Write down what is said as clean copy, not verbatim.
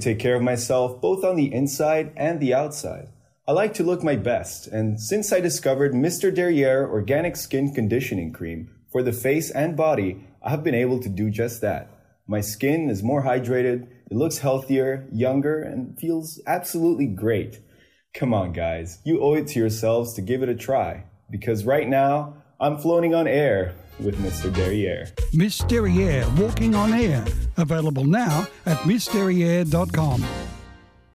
take care of myself both on the inside and the outside. I like to look my best, and since I discovered Mr. Derriere Organic Skin Conditioning Cream for the face and body, I have been able to do just that. My skin is more hydrated, it looks healthier, younger, and feels absolutely great. Come on, guys, you owe it to yourselves to give it a try, because right now, I'm floating on air with Mr. Derriere. Miss Derriere Walking on Air. Available now at missderriere.com.